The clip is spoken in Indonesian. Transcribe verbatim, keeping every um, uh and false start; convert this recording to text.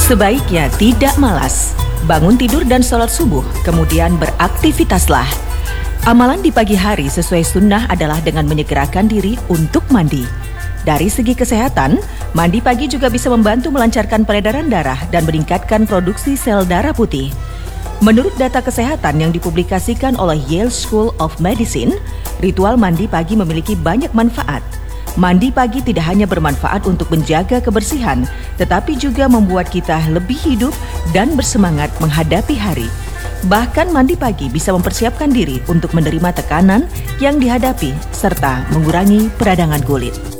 Sebaiknya tidak malas, bangun tidur dan sholat subuh, kemudian beraktivitaslah. Amalan di pagi hari sesuai sunnah adalah dengan menyegerakan diri untuk mandi. Dari segi kesehatan, mandi pagi juga bisa membantu melancarkan peredaran darah dan meningkatkan produksi sel darah putih. Menurut data kesehatan yang dipublikasikan oleh Yale School of Medicine, ritual mandi pagi memiliki banyak manfaat. Mandi pagi tidak hanya bermanfaat untuk menjaga kebersihan, tetapi juga membuat kita lebih hidup dan bersemangat menghadapi hari. Bahkan mandi pagi bisa mempersiapkan diri untuk menerima tekanan yang dihadapi serta mengurangi peradangan kulit.